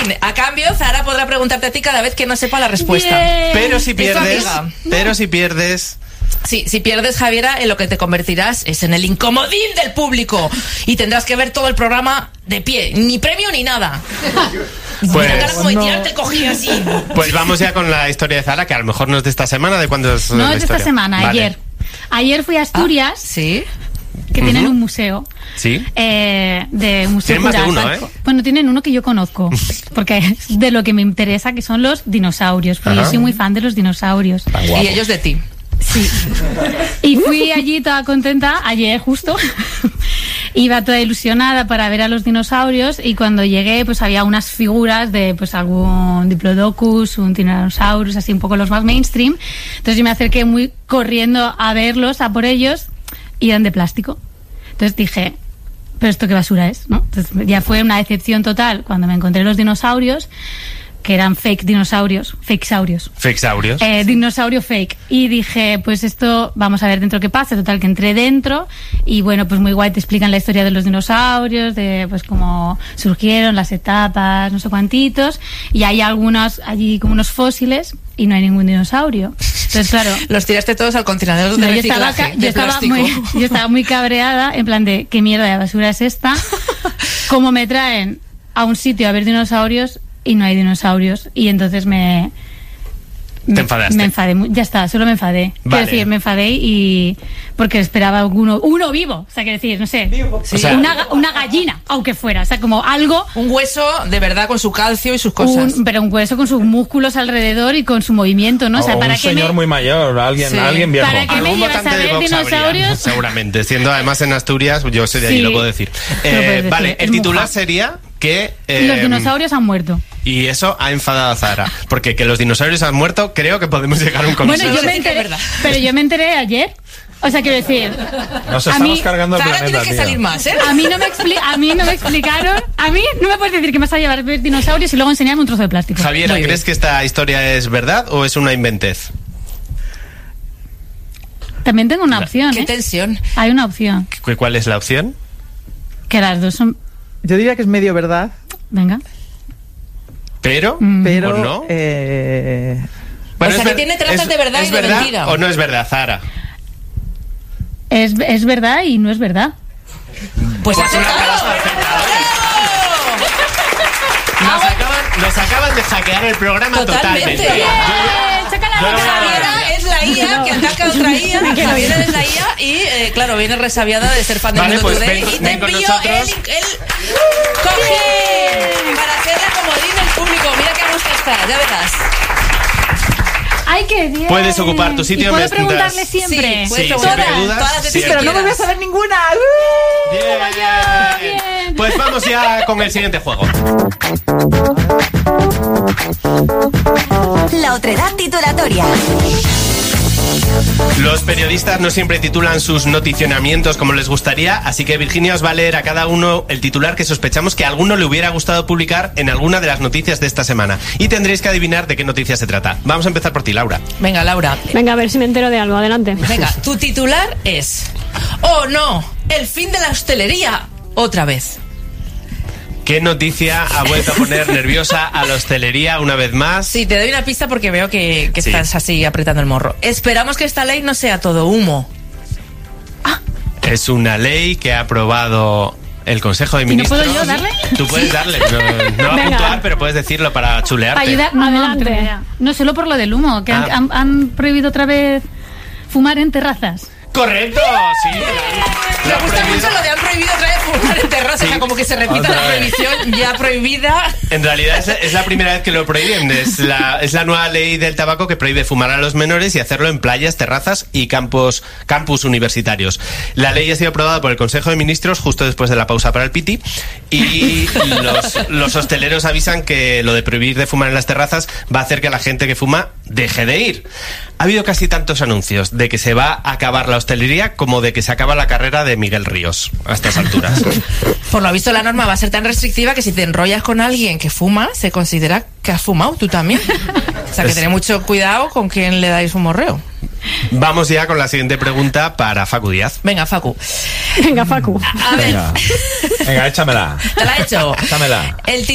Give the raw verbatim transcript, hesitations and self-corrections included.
a cambio, Zahara podrá preguntarte a ti cada vez que no sepa la respuesta. Bien. Pero si pierdes, pero si pierdes... Sí, si pierdes, Javiera, en lo que te convertirás es en el incomodín del público y tendrás que ver todo el programa de pie, ni premio ni nada. Pues, Mira, cara como de tirarte cogí así. Pues vamos ya con la historia de Zahara, que a lo mejor no es de esta semana. ¿De cuándo es? No la es de esta historia? semana, Vale. ayer. Ayer fui a Asturias, Ah, sí. que Ujú. tienen un museo. Sí. Eh, de museo Tienen más de Jurásico. uno, ¿eh? Bueno, tienen uno que yo conozco, porque es de lo que me interesa, que son los dinosaurios, porque Ajá. yo soy muy fan de los dinosaurios. Tan guapo. Y ellos de ti. Sí. Y fui allí toda contenta, ayer justo. Iba toda ilusionada para ver a los dinosaurios y cuando llegué pues había unas figuras de pues algún Diplodocus, un Tyrannosaurus, así un poco los más mainstream. Entonces yo me acerqué muy corriendo a verlos, a por ellos, y eran de plástico. Entonces dije, ¿pero esto qué basura es? ¿No? Entonces ya fue una decepción total cuando me encontré los dinosaurios, que eran fake dinosaurios, fakesaurios. Fexaurios. Eh, dinosaurio fake. Y dije, pues esto, vamos a ver dentro qué pasa. Total, que entré dentro y bueno, pues muy guay, te explican la historia de los dinosaurios, de pues cómo surgieron, las etapas, no sé cuantitos. Y hay algunos, allí como unos fósiles y no hay ningún dinosaurio. Entonces, claro... Los tiraste todos al contenedor de No, yo estaba, reciclaje, ca- yo, de estaba plástico. muy, yo estaba muy cabreada, en plan de, ¿qué mierda de basura es esta? ¿Cómo me traen a un sitio a ver dinosaurios y no hay dinosaurios? Y entonces me... Te me- enfadaste. Me enfadé, mu- ya está, solo me enfadé. Vale. Quiero decir, me enfadé y... porque esperaba alguno, uno vivo, o sea, quiero decir, no sé, Sí. O sea- una, ga- una gallina, aunque fuera, o sea, como algo... Un hueso de verdad con su calcio y sus cosas. Un, pero un hueso con sus músculos alrededor y con su movimiento, ¿no? O sea, O para un que señor me... muy mayor, alguien, Sí. alguien viejo. Para que me Algún llevas votante a de ver Vox habría, dinosaurios. seguramente. Siendo además en Asturias, yo soy de allí, Sí. lo puedo decir. Lo Eh, puedes decir, vale, es el titular moja. sería que... eh, Los dinosaurios han muerto. Y eso ha enfadado a Zahara. Porque que los dinosaurios han muerto, creo que podemos llegar a un consenso. Bueno, yo sé me si es enteré, verdad. pero yo me enteré ayer. O sea, quiero decir, Nos a estamos mí- cargando el Zahara planeta, tiene que tío. salir más, ¿eh? a mí no me expli- a mí no me explicaron, a mí no me puedes decir que me vas a llevar a ver dinosaurios y luego enseñarme un trozo de plástico. Javiera, Muy ¿crees bien. que esta historia es verdad o es una inventez? También tengo una opción, Qué ¿eh? tensión. Hay una opción, ¿Cu- ¿Cuál es la opción? que las dos son... Yo diría que es medio verdad, Venga. ¿Pero? Mm. pero... ¿O no? eh, O sea, es que ver- tiene trazas es- de verdad ¿es y de verdad mentira. o no es verdad, Zahara? Es, es verdad y no es verdad. Pues Pues una acertado. aplauso, acertado. Nos acaban, nos acaban de hackear el programa Totalmente. totalmente. Bien, ¡Chácala, yo- chácala! Javiera es la I A que ataca a otra I A. Javiera es la I A y, eh, claro, viene resabiada de ser fan del Vale, Mundo pues Today ven- y te ven con envío nosotros. el, el cojín para hacer la comodín del público. Mira qué a gusto está, ya verás. ¡Ay, qué bien! Puedes ocupar tu sitio ¿Y puedo mientras- preguntarle siempre? Sí, puedes Sí, preguntar siempre dudas, todas las veces sí, que pero no me voy a quieras. saber ninguna. Bien. Bien. Pues vamos ya con el siguiente juego. La otredad titulatoria. Los periodistas no siempre titulan sus noticionamientos como les gustaría, así que Virginia os va a leer a cada uno el titular que sospechamos que a alguno le hubiera gustado publicar en alguna de las noticias de esta semana. Y tendréis que adivinar de qué noticia se trata. Vamos a empezar por ti, Laura. Venga, Laura. Venga, a ver si me entero de algo. Adelante. Venga, tu titular es: ¡Oh no! ¡El fin de la hostelería! Otra vez. ¿Qué noticia ha vuelto a poner nerviosa a la hostelería una vez más? Sí, te doy una pista porque veo que, que Sí. estás así apretando el morro. Esperamos que esta ley no sea todo humo. Es una ley que ha aprobado el Consejo de ¿Y no Ministros. puedo yo darle? Tú puedes darle. No, no va a Venga. puntuar, pero puedes decirlo para chulearte. Para ayudar, no, no, Adelante. no, tengo idea. No, solo por lo del humo, que han, Ah. han- han prohibido otra vez fumar en terrazas. ¡Correcto! Sí. Me Lo ha gusta prohibido. mucho lo de han prohibido otra vez fumar en terraza, Sí. o sea, como que se repita Otra la vez. prohibición ya prohibida. En realidad es, es la primera vez que lo prohíben. Es la, es la nueva ley del tabaco que prohíbe fumar a los menores y hacerlo en playas, terrazas y campos, campus universitarios. La ley ha sido aprobada por el Consejo de Ministros justo después de la pausa para el piti y los, los hosteleros avisan que lo de prohibir de fumar en las terrazas va a hacer que la gente que fuma deje de ir. Ha habido casi tantos anuncios de que se va a acabar la hostelería como de que se acaba la carrera de Miguel Ríos a estas alturas. Por lo visto, la norma va a ser tan restrictiva que si te enrollas con alguien que fuma, se considera que has fumado tú también. O sea, que Es- tened mucho cuidado con quién le dais un morreo. Vamos ya con la siguiente pregunta para Facu Díaz. Venga, Facu. Venga, Facu. A ver, Venga, venga, échamela. te la he hecho. Échamela. El